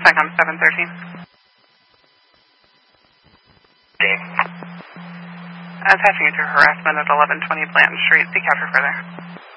SICOM 713. Attaching you to harassment at 1120 Blanton Street. Seek out her further.